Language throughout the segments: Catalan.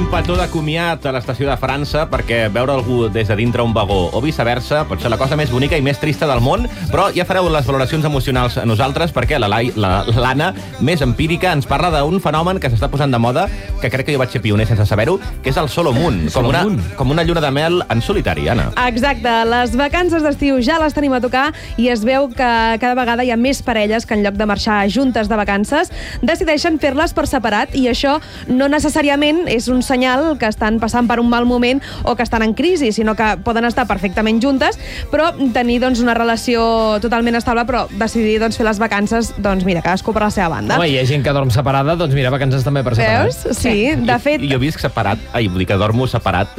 petó de comiat a l'estació de França perquè veure algú des de dintre un vagó o viceversa pot ser la cosa més bonica i més trista del món, però ja fareu les valoracions emocionals a nosaltres perquè l'Anna, més empírica, ens parla d'un fenomen que s'està posant de moda, que crec que jo vaig ser pioner sense saber-ho, que és el solo moon, com una lluna de mel en solitari, Anna. Exacte, les vacances d'estiu ja les tenim a tocar i es veu que cada vegada hi ha més parelles que en lloc de marxar juntes de vacances decideixen fer-les per separat, i això no necessàriament és un senyal que estan passant per un mal moment o que estan en crisi, sinó que poden estar perfectament juntes, però tenir una relació totalment estable, però decidir fer les vacances, mira, cadascú per la seva banda. Home, hi ha gent que dorm separada, mira, vacances també per separat. Veus? Sí, de fet... Jo visc separat, vull dir que dormo separat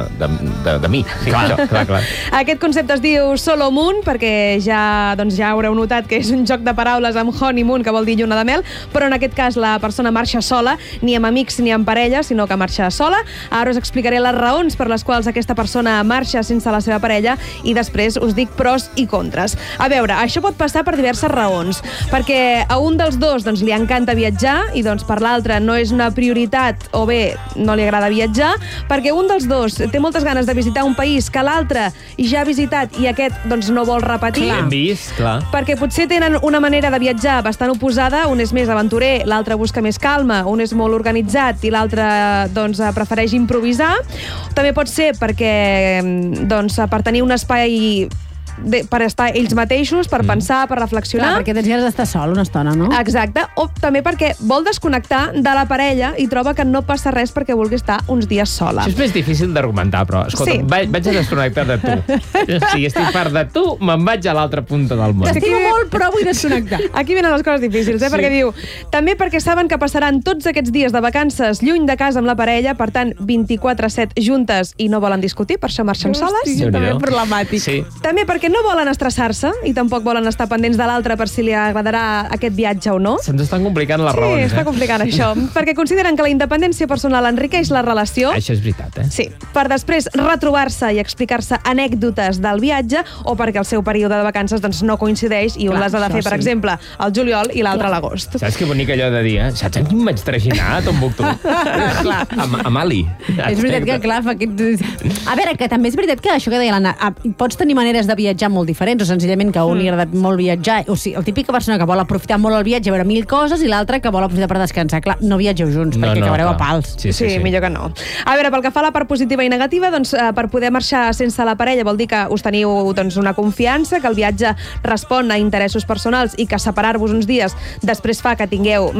de mi. Sí, clar. Aquest concepte es diu solo moon, perquè ja haureu notat que és un joc de paraules amb honeymoon, que vol dir lluna de mel, però en aquest cas la persona marxa sola, ni amb amics ni amb parella, sinó que marxa sola. Ara us explicaré les raons per les quals aquesta persona marxa sense la seva parella i després us dic pros i contres. A veure, això pot passar per diverses raons, perquè a un dels dos li encanta viatjar i per l'altre no és una prioritat o bé no li agrada viatjar, perquè un dels dos té moltes ganes de visitar un país que l'altre ja ha visitat i aquest no vol repetir. Hem vist, clar. Perquè potser tenen una manera de viatjar bastant oposada, un és més aventurer, l'altre busca més calma, un és molt organitzat i l'altre prefereix improvisar. També pot ser perquè per tenir un espai per estar ells mateixos, per pensar, per reflexionar. Clar, perquè tens ganes d'estar sol una estona, no? Exacte. O també perquè vol desconnectar de la parella i troba que no passa res perquè vulgui estar uns dies sola. Això és més difícil d'argumentar, però, escolta, Sí. vaig a desconnectar de tu. Si estic part de tu, me'n vaig a l'altra punta del món. T'estimo molt, però vull desconnectar. Aquí venen les coses difícils, Sí. perquè diu també perquè saben que passaran tots aquests dies de vacances lluny de casa amb la parella, per tant 24/7 juntes i no volen discutir, per això marxen soles. Déu-n'hi-do. També problemàtic. Sí. També perquè no volen estressar-se i tampoc volen estar pendents de l'altre per si li agradarà aquest viatge o no. Se'ns estan complicant les Sí, raons, està complicant això. Perquè consideren que la independència personal enriqueix la relació. Això és veritat, Sí, per després retrobar-se i explicar-se anècdotes del viatge o perquè el seu període de vacances no coincideix i un Clar, les ha de això fer, per sí. exemple, al juliol i l'altre a l'agost. Saps que bonic allò de dir, saps amb qui em vaig traginar a Tombuctú? Clar. A Mali. És veritat que, clar, fa aquest... A veure, que també és veritat que això que deia l'Anna, pots tenir maneres de viatjar molt diferents, o senzillament que a un li agrada molt viatjar, o sigui, el típica persona que vol aprofitar molt el viatge, a veure 1000 coses, i l'altra que vol aprofitar per descansar. Clar, no viatgeu junts, perquè acabareu a pals. Sí, millor que no. A veure, pel que fa a la part positiva i negativa, per poder marxar sense la parella vol dir que us teniu una confiança, que el viatge respon a interessos personals i que separar-vos uns dies després fa que tingueu